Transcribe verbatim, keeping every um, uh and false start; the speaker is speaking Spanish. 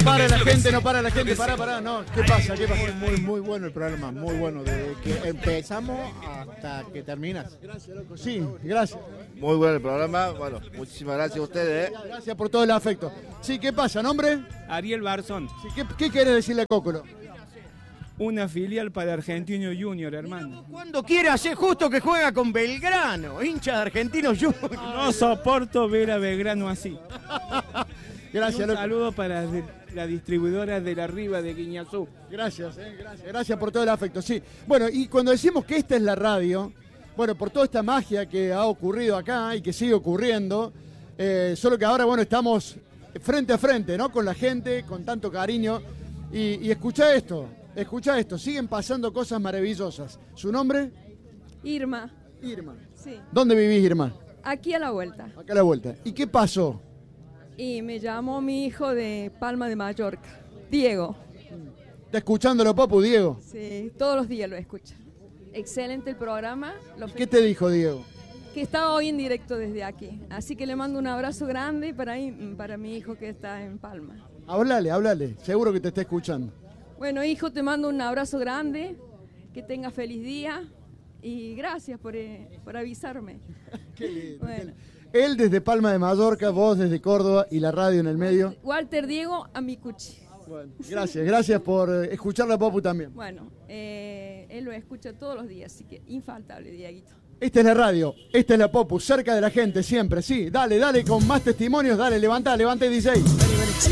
para la gente, no para la gente, pará, pará, no. ¿Qué pasa? ¿Qué pasa? Muy, muy bueno el programa, muy bueno. Desde que empezamos hasta que terminas. Gracias, loco. Sí, gracias. Muy bueno el programa. Bueno, muchísimas gracias a ustedes. ¿eh? Gracias por todo el afecto. Sí, ¿qué pasa? ¿Nombre? Ariel Barzón. Sí, ¿qué, ¿Qué querés decirle a Cócolo? Una filial para Argentino Junior, hermano. Cuando quiere hacer justo que juega con Belgrano, hincha de Argentinos Junior. No soporto ver a Belgrano así. Gracias, Un loco. saludo para de- la distribuidora de la Riva de Guiñazú. Gracias, eh, gracias, gracias por todo el afecto, sí. Bueno, y cuando decimos que esta es la radio, bueno, por toda esta magia que ha ocurrido acá y que sigue ocurriendo, eh, solo que ahora, bueno, estamos frente a frente, ¿no? Con la gente, con tanto cariño. Y, y escucha esto, escucha esto, siguen pasando cosas maravillosas. ¿Su nombre? Irma, Irma. sí, ¿Dónde vivís, Irma? aquí a la vuelta. Acá a la vuelta. ¿Y qué pasó? Y me llamó mi hijo de Palma de Mallorca, Diego. ¿Está escuchándolo, Papu, Diego? Sí, todos los días lo escucha. Excelente el programa. Lo ¿Qué te dijo, Diego? Que estaba hoy en directo desde aquí. Así que le mando un abrazo grande para, para mi hijo que está en Palma. Hablale, hablale, seguro que te está escuchando. Bueno, hijo, te mando un abrazo grande. Que tengas feliz día. Y gracias por, eh, por avisarme. Qué lindo. Bueno. Él desde Palma de Mallorca, vos desde Córdoba y la radio en el medio. Walter Diego Amicucci. Bueno, gracias, gracias por eh, escucharla, Papu, también. Bueno, eh, él lo escucha todos los días, así que infaltable, Dieguito. Esta es la radio, esta es la Popu, cerca de la gente siempre, sí. Dale, dale, con más testimonios, dale, levanta, levanta el D J. Vení, vení.